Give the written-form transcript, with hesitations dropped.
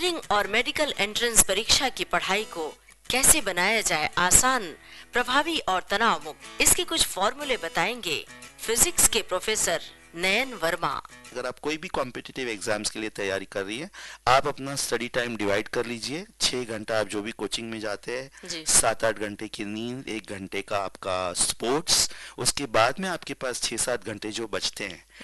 Engineering और medical entrance परीक्षा की पढ़ाई को कैसे बनाया जाए आसान, प्रभावी और तनाव मुक्त, इसके कुछ फॉर्मूले बताएंगे फिजिक्स के प्रोफेसर नयन वर्मा। अगर आप कोई भी कॉम्पिटिटिव एग्जाम्स के लिए तैयारी कर रही हैं, आप अपना स्टडी टाइम डिवाइड कर लीजिए। 6 घंटा आप जो भी कोचिंग में जाते हैं, 7-8 घंटे की नींद, 1 घंटे का आपका स्पोर्ट्स, उसके बाद में आपके पास 6-7 घंटे जो बचते हैं